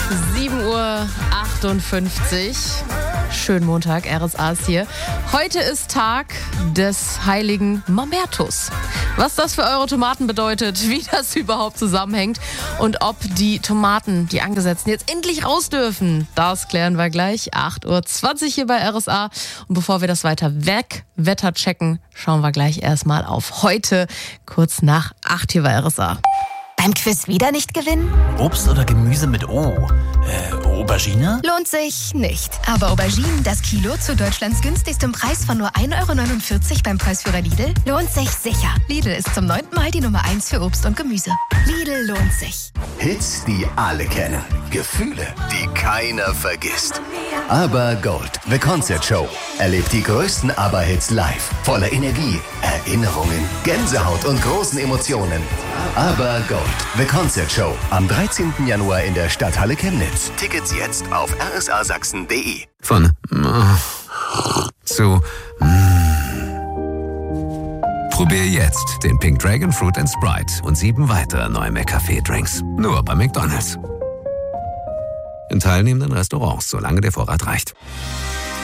7:58 Uhr. Schönen Montag, RSA ist hier. Heute ist Tag des heiligen Mamertus. Was das für eure Tomaten bedeutet, wie das überhaupt zusammenhängt und ob die Tomaten, die Angesetzten, jetzt endlich raus dürfen, das klären wir gleich. 8:20 Uhr hier bei RSA. Und bevor wir das weiter Wetter checken, schauen wir gleich erstmal auf heute, kurz nach 8 hier bei RSA. Beim Quiz wieder nicht gewinnen? Obst oder Gemüse mit O? Aubergine? Lohnt sich nicht. Aber Auberginen, das Kilo zu Deutschlands günstigstem Preis von nur 1,49 € beim Preisführer Lidl, lohnt sich sicher. Lidl ist zum 9. Mal die Nummer 1 für Obst und Gemüse. Lidl lohnt sich. Hits, die alle kennen. Gefühle, die keiner vergisst. Aber Gold, The Concert Show. Erlebt die größten Aber-Hits live. Voller Energie, Erinnerungen, Gänsehaut und großen Emotionen. Aber Gold, The Concert Show. Am 13. Januar in der Stadthalle Chemnitz. Tickets jetzt auf rsasachsen.de. Von zu Probier jetzt den Pink Dragon Fruit & Sprite und 7 weitere neue McCafé-Drinks. Nur bei McDonald's. In teilnehmenden Restaurants, solange der Vorrat reicht.